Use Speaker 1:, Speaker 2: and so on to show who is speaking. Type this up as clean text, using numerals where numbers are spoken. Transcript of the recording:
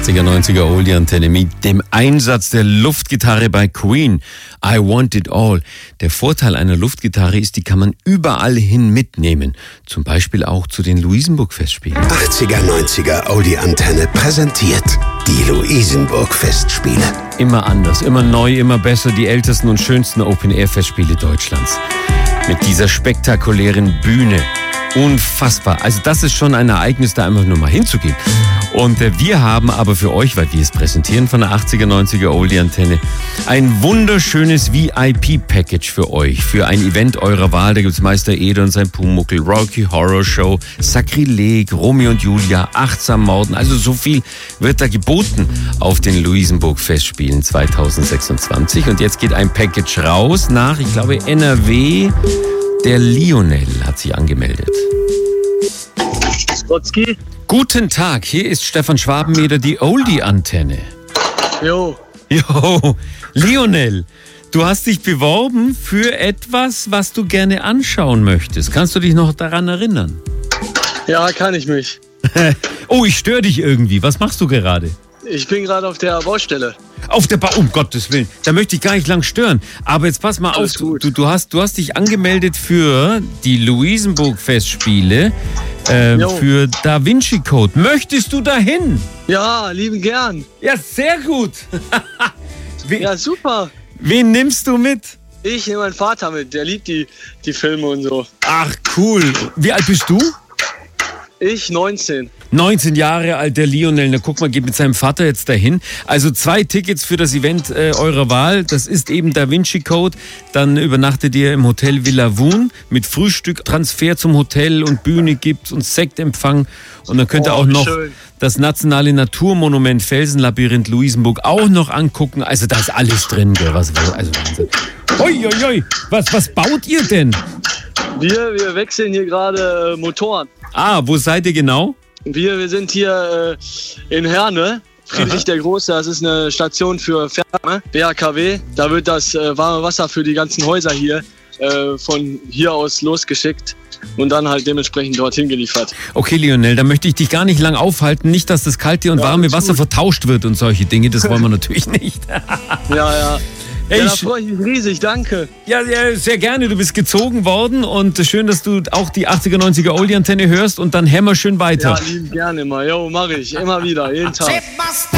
Speaker 1: 80er, 90er Oldie-Antenne mit dem Einsatz der Luftgitarre bei Queen. I Want It All. Der Vorteil einer Luftgitarre ist, die kann man überall hin mitnehmen. Zum Beispiel auch zu den Luisenburg-Festspielen.
Speaker 2: 80er, 90er Oldie-Antenne präsentiert die Luisenburg-Festspiele.
Speaker 1: Immer anders, immer neu, immer besser. Die ältesten und schönsten Open-Air-Festspiele Deutschlands. Mit dieser spektakulären Bühne. Unfassbar. Also das ist schon ein Ereignis, da einfach nur mal hinzugehen. Und wir haben aber für euch, weil wir es präsentieren von der 80er, 90er Oldie-Antenne, ein wunderschönes VIP-Package für euch. Für ein Event eurer Wahl. Da gibt es Meister Eder und sein Pumuckl, Rocky Horror Show, Sakrileg, Romeo und Julia, Achtsam Morden. Also so viel wird da geboten auf den Luisenburg-Festspielen 2026. Und jetzt geht ein Package raus nach, ich glaube, NRW. Der Lionel hat sich angemeldet.
Speaker 3: Trotzki?
Speaker 1: Guten Tag, hier ist Stefan Schwabeneder, die Oldie-Antenne.
Speaker 3: Jo.
Speaker 1: Jo, Lionel, du hast dich beworben für etwas, was du gerne anschauen möchtest. Kannst du dich noch daran erinnern?
Speaker 3: Ja, kann ich mich.
Speaker 1: Oh, ich störe dich irgendwie. Was machst du gerade?
Speaker 3: Ich bin gerade auf der Baustelle.
Speaker 1: Auf der um Gottes Willen. Da möchte ich gar nicht lang stören. Aber jetzt pass mal auf. Du hast dich angemeldet für die Luisenburg-Festspiele, für Da Vinci Code. Möchtest du dahin?
Speaker 3: Ja, lieben gern.
Speaker 1: Ja, sehr gut.
Speaker 3: Ja, super.
Speaker 1: Wen nimmst du mit?
Speaker 3: Ich nehme meinen Vater mit. Der liebt die Filme und so.
Speaker 1: Ach, cool. Wie alt bist du?
Speaker 3: Ich 19.
Speaker 1: 19 Jahre alt, der Lionel. Na, guck mal, geht mit seinem Vater jetzt dahin. Also 2 Tickets für das Event eurer Wahl. Das ist eben Da Vinci Code. Dann übernachtet ihr im Hotel Villa Woon mit Frühstück, Transfer zum Hotel und Bühne gibt's und Sektempfang. Und dann könnt ihr auch noch das nationale Naturmonument Felsenlabyrinth Luisenburg auch noch angucken. Also da ist alles drin, gell? Also Wahnsinn. Oi. Was baut ihr denn?
Speaker 3: Wir wechseln hier gerade Motoren.
Speaker 1: Ah, wo seid ihr genau?
Speaker 3: Wir sind hier in Herne, Friedrich der Große. Das ist eine Station für Ferne, BHKW. Da wird das warme Wasser für die ganzen Häuser hier von hier aus losgeschickt und dann halt dementsprechend dorthin geliefert.
Speaker 1: Okay, Lionel, da möchte ich dich gar nicht lang aufhalten. Nicht, dass das kalte und warme Wasser vertauscht wird und solche Dinge. Das wollen wir natürlich nicht.
Speaker 3: Ja.
Speaker 1: Hey,
Speaker 3: ja, da freue ich mich riesig, danke.
Speaker 1: Ja, sehr gerne. Du bist gezogen worden und schön, dass du auch die 80er, 90er Oldie-Antenne hörst und dann hämmer schön weiter.
Speaker 3: Ja, lieben gerne immer. Jo, mache ich. Immer wieder, jeden Tag.